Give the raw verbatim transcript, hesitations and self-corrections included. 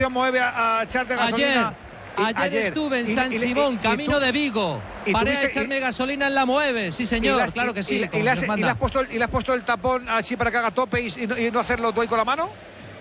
mueve a, a echarte gasolina. Ayer, ayer, ayer estuve en y, San y, Simón, y, y, camino y tú, de Vigo. Paré a echarme y, echarme en la Moeve, sí señor, las, claro que sí. ¿Y, y, le has, y, le has puesto, ¿Y le has puesto el tapón así para que haga tope y, y, no, y no hacerlo tú ahí con la mano?